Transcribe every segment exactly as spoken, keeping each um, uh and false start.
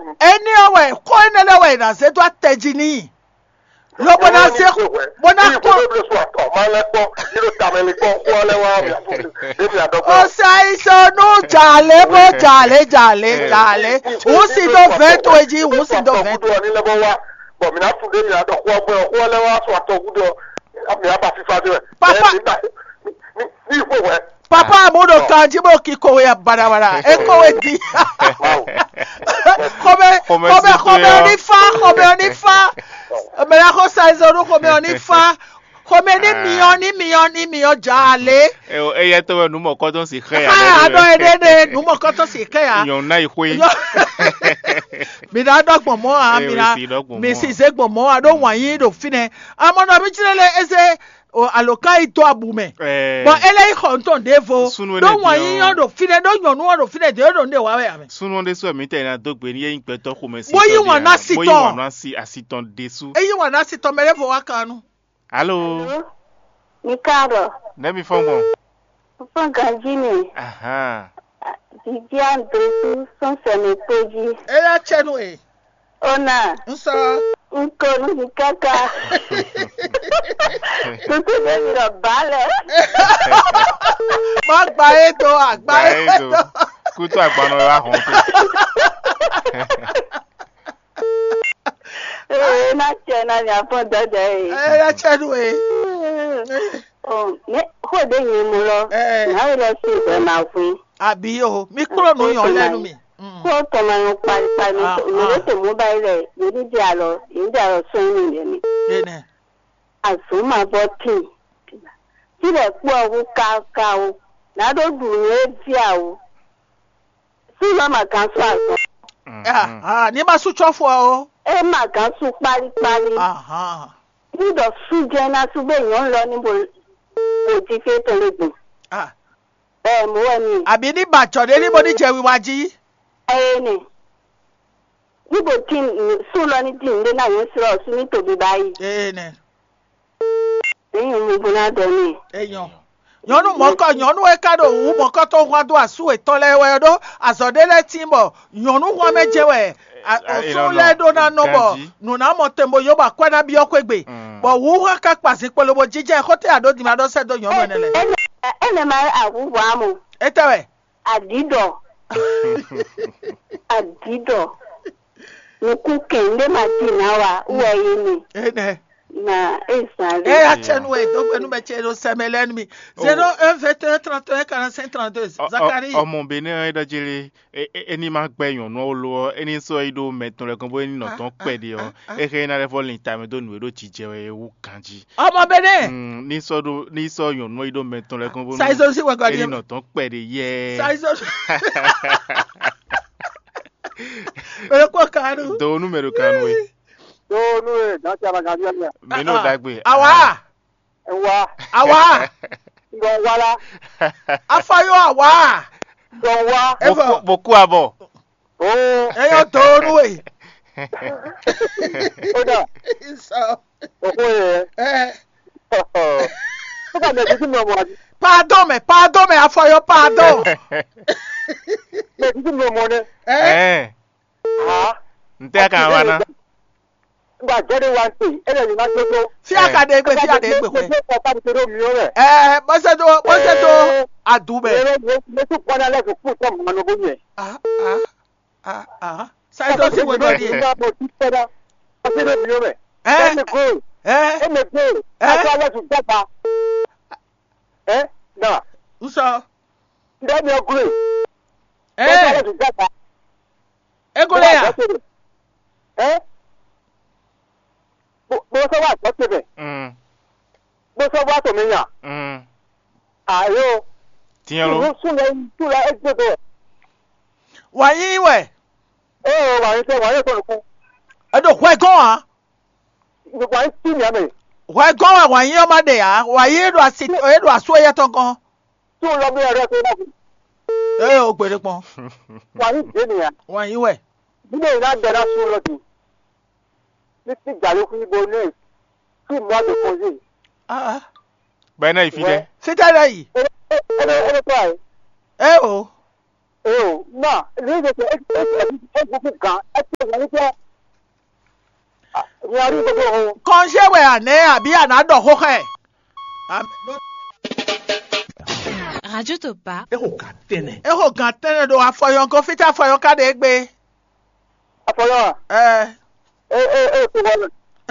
Anyway, coin anyway, na se to atejini. Lo bona se bona ko. O sai so no jale bo jale jale jale. Who si do vento eji, who si do vento. But me not today me not do kwa kwa kwa lewa so to gudo. Me aba fifa de. Papa. Ni ko we. Papa amodo kanji mo ki ko we barabara. E ko we di. Come come come ni fa, come ni fa. Me la ko sai so no come ni fa. Come ni million ni million ni million jale. E e ya to nu mo ko ton si khe ya. Ah, do e de de nu mo ko ton si khe ya. Yon na ihwe. Mi da dogbon mo a mi na mi si se gbon mo a do wan yin do fine. Amo no bi chirele ese o aloka ito abume. But ele i konton devo. Do wan yin yon do fine do yonu do fine de do nde wa we ame. Sunu de so mi te na dogbe ni yin pe to ko me si. Mo yin wan na siton. Mo yin wan na si asiton desu. E yin wan na siton mere fo wa kanu. Allô? Ricardo. Nemi fongo. Papa Gajini. Aha. Vivian Besu son seme poji. E ya chenu e. Ona. Nso. Nko ni kaka. Tutu de mi ro bale. Ma gba edo, agba edo. Kutu agbano ra hon pe. Eh, na chena ya fon dada e. Eh, ya chenu e. Oh, me ho de yin mu lo. Na lo si pe ma fun. Abi o, mi kúrò nu yan lẹ́nu mi. Ko to ma n pa pa ni lo te mobile re, ni di alo, ni di alo so ni ni. Ene. Asu ma bo tin. Ti le ku owu ka ka o. Na do du ni di awo. Si lo ma kan so aso. Ah, ah, ni ma su chofo o. E ma kan su pari pari. Aha. Ni do su je na su be yan lo ni bo o ti fe to le gbon. Ah. Eh, mo wa ni. Abi ni bacho de ni mo ni je wiwaji. Eh ni. Ni bo tin su lo ni tin le na yin siro su ni to bi bayi. Eh ne. Eyin mo bo na do ni. Eyan. Yonu moko yonu e kado wu moko to hwa do asu e tole we do azodele timbo yonu hwa mejewe osule do na nobo nu na mo tembo yo ba kwa na bi okwegbe bo wu hwa ka pasi polobo jije kote ado di ma do se do yonu enele ene ma awu wa mu etewe adido adido nuku kende ma ti na wa uwe yini ene na esale eh achenu e do enu me chero semele mi zero un vingt et un trente et un quarante-cinq trente-deux Zakari o mon bene e da jere eni ma gbe yon no lo eni so ido meton le konbo eni no ton pe de o e ke na le volin time do nu do chije e wu kanji o mo bene ni so do ni so yon no ido meton le konbo saizo si wa gadi eni no ton pe de ye saizo Pero kwa kanu do numero kanu e do nu e na ti aba ga bi ya. Me no dagbe. Awa. Ewa. Awa. Ngo wala. Afayo awa. Ngo wa. Evo. Boku abo. Oh. Eyo toru e. Oda. So. Oko e. Eh. O ka me ti mo mo adi. Pardon me, pardon me, afayo pardon. Me ti mo mo ne. Eh. Ah. Nte aka wana. Gba jere one thing ele ni ma gbogbo Si akade gbe si ade gbe pe ko pa ti ro mi o re eh bo se to bo se to adube me tu ko na le ko fu ko mo no bo ye ah ah ah ah sai do si we do di na bo ti pe da o se ro mi o re eh me go eh e me go aka le tu daba eh na uso nda mi ogure eh tu daba egole ya eh Bo so wa to tebe. Mm. Bo so wa to mi yan. Mm. Ayo. Tiyan lo. Wo sun le tu la egbe do. Wa yin we Eh wa yin se wa yin to ku. e do hwe gon ah Ni wa ti mi ame. hwe gon wa yin o ma de ya wa yin do asi e do aso ye ton kan Tu lo mi ere ko na. eh o gbere pon Wa yin de ni ya. wa yin we Bi le na de na su lo ti. Ni ti jare ku ibo ni. Ti mo de ko yi. ah Ba na ifide. se tare yi Eh eh eh to ai. eh o Eh o na, ni de se e e e ku gan. E yari gbogbo. Kọ́ńṣẹ́ wẹ̀ àná àbí ànádọ̀ hóhẹ́. Radio Topa. Eho ka tene. Eho gan tẹ́lẹ̀ do afọyọ́n kó fíjà afọyọ́n káde gbé. Afọyọ́n. Ẹ. Ẹ ẹ ẹ tó wọlé.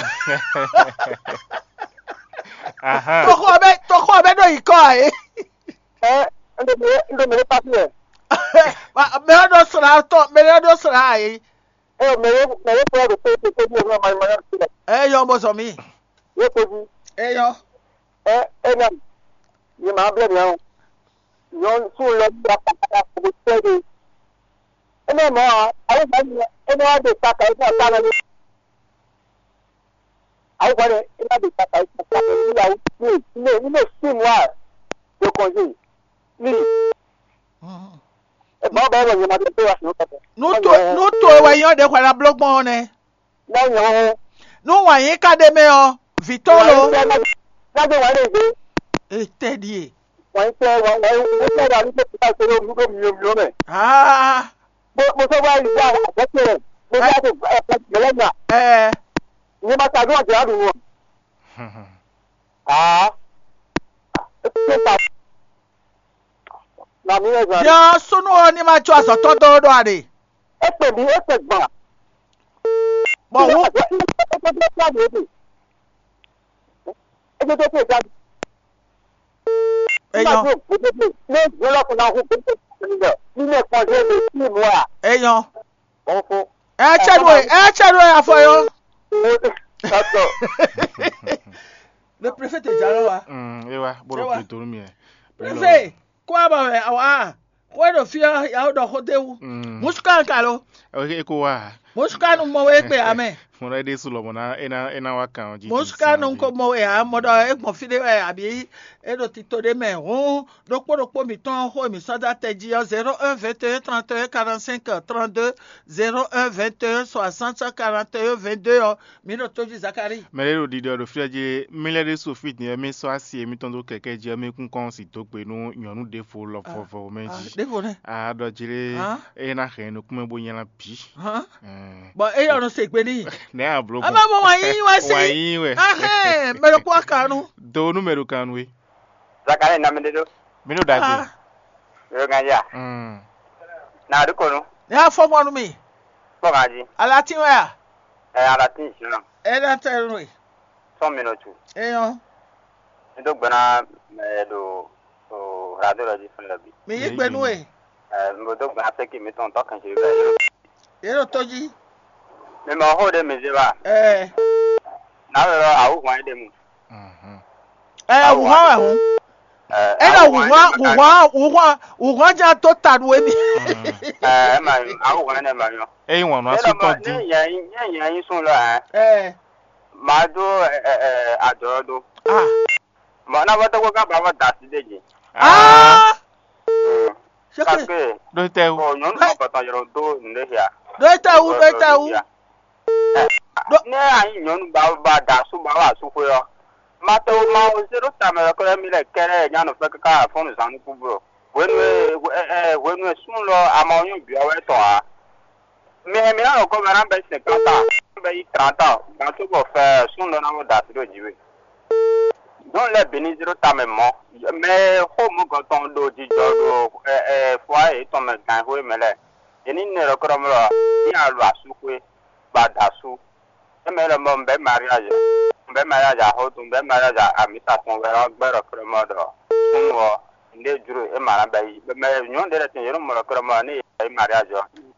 Tọkọ ọbẹ̀ tọkọ ọbẹ̀ dọ̀ yìí kọ́ àyè. Ẹ ndomere ndomere pati yẹ. Mẹ́rẹ́ dọ̀ sọ̀rọ̀ àtọ̀ mẹ́rẹ́ dọ̀ sọ̀rọ̀ àyè. Ẹ mẹ́rẹ́ mẹ́rẹ́ fún ẹ̀rọ pé pé pé bí ọmọ ọmọ ọmọ sílẹ̀. Ẹ yọ ọmọ sọ mi. Yẹ kojú. Ẹ yọ. Ẹ ẹ nà yẹ màá bẹ̀rẹ̀ yẹn o. Yọ sùn lọ bí a kàkàrà kò tẹ́ de. Ẹ náà mọ̀ ọ́ àwọn ọmọ yẹn ẹ náà dé kàkà ẹ fún ọ̀tá lọ ní. Àwọn ọmọ yẹn ẹ náà dé kàkà ẹ fún ọ̀tá lọ ní ìyàwó ní ilé ilé sim wa ló kàn sí ní. Ẹ bá ọba ẹ̀rọ yẹn máa tẹ̀ wá sínú kàtà. N'uto ewe yẹn de kwara blọgbọn ne. Lẹ́yìn ọ̀hún. N'ụwa yẹn kade me ọ Vitolo. Lágbè wà lè gbé. Ètè díẹ̀. Wọ́n ń tẹ́ wọ́n wọ́n ń tẹ́ wà ní pé kíkà ìṣòro olùkọ́ mi yóò mi yóò mẹ́. Mo sọ wá ìgbà àgbẹ̀tẹ̀ rẹ̀ mo bá tó ẹ̀pẹ̀ gbẹ̀lẹ́gbà. Ìyẹn máa ṣàdúrà jẹ́ àdùn wọn. Yọ sunu ọ ní ma tún aṣọ tọ́ dọ́dọ́ àdè. Ẹ pè mí ẹ pè gbà. Bọ̀ wọ́n. Ẹ jẹ́ tó jáde ó dè. Ẹ jẹ́ tó tó jáde. Èèyàn. Ní ìgbélọ́kùn náà kò tó tó nílẹ̀ nínú ẹ̀kọ́ ọdún ẹ̀mí sí ìmú à. Èèyàn. Wọ́n fún. Ẹ ṣẹ́nu ẹ̀ ẹ ṣẹ́nu ẹ̀ àfọyọ́. Le préfet te jalo wa. Mm, ewa, boro pitoro mi e. Préfet, kwa ba we awa. Kwa do fia ya do hotewu. Muskan kalo. Okay, eko wa. Muskan mo we pe ame. Mo na de sulo mo na ena ena wa kan ji. Muskan ko mo we a mo do e mo fi de we abi e do ti to de me hun do po do po mi ton ho mi sada te ji zéro un vingt et un trente et un quarante-cinq trente-deux zéro un vingt et un soixante quarante et un vingt-deux mi do to ji Zakari. Mere ro di do fi je milere so fit ni mi so asi mi ton do keke je mi kun kon si to pe nu yonu de fo lo fo fo meji. De fo ne. Ah do jire e na khe no kuma bo yan la bi. Ha? Bo e yo no se pe ni. Ne a blo. Aba mo wa yin wa si. Wa yin we. Ah eh, me lo kwa kanu. Do numero kan we. Zakari na mende. Minu da gbe. Yo ganja. Mm. Na du kono. Ya fo mo nu mi. Fo gaji. Alatin wa ya. Eh alatin sino. E da tẹnu e. Son minutu. E yo. Ndo gbana me do o radiology fun labi. Mi yi gbenu e. Eh mo do gbana se ki mi ton to kan se be. E ro toji. Mi mo ho de mi je ba. Eh. Na ro awu wan de mu. Mhm. Eh, wo ha ho. E na wo ha wo ha wo ha wo ha ja to tanu e mi. Eh ma awu wan de ma yo. E won no aso ton din. Ni yan yan yan yin sun lo eh. Eh. Ma do eh eh adodo. Ah. Mo na ba to ko ka ba ba da si deji. Ah. Se ke Do te u. ko yon ko ta yoro do nde ya. Do ta u do ta u. Ne ayin yon ba ba da su ba wa su ko yo. Ma to ma o zero ta me ko mi le kere nya no fe ka fon san ku bro. Wenu eh wenu sun lo ama yon bi awe to a. Me me na ko ma na be se ka ta. Be yi trenta. Ba to go fe sun lo na mo da si do jiwe. Don le beni zero ta me mo. Me ho mo ko ton do ji jo do eh eh fo ai to me kan ho me le. Eni ne ro ko mo lo ni a lo asu ku ba da su. E me le mo be mariage. Be mariage ho tun be mariage amita ton we ro gbe ro ko mo do. Sun wo nde juru e mara be me nyon de tin yero mo ro ko mo ni e mariage.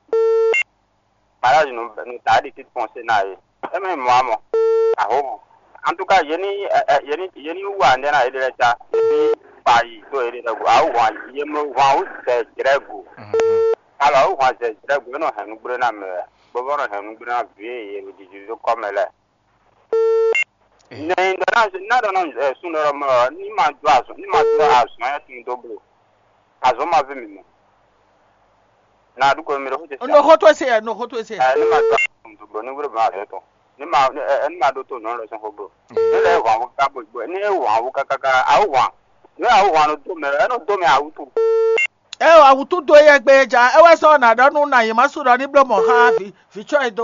Mariage no no ta di tit penser na e. E me mo amo. Aho. En tout cas, yeni yeni yeni wa ndena ile cha ni pai to ile na go awu wa yemo wa u se grego. Ala u wa se grego no hanu gure na me. Bo bo no hanu gure na bi e mi di ju ko mele. Ne ndana na do no sunu ro mo ni ma ju aso ni ma ju aso ya tin do bro. Aso ma vi mi mo. Na du ko mi ro ho te. No ho to se no ho to se. Eh ni ma ju do bro ni gure ma re to. Ni ma ni ma do to no lo so bro. Ni le wa wo ka bo ni wa wo ka ka ka awu wa. Ni awu wa no do me no do me awu tu. E awutu do ye gbe ja e we so na do nu na yin ma su do ni blomo ha fi fi cho